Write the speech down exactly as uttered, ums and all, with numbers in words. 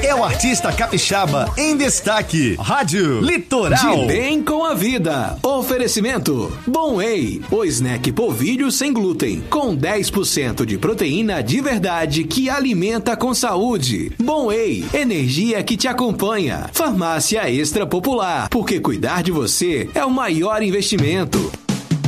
é o artista capixaba em destaque. Rádio Litoral. De bem com a vida. Oferecimento Bom Whey, o snack polvilho sem glúten, com dez por cento de proteína de verdade que alimenta com saúde. Bom Whey, energia que te acompanha. Farmácia Extra Popular, porque cuidar de você é o maior investimento.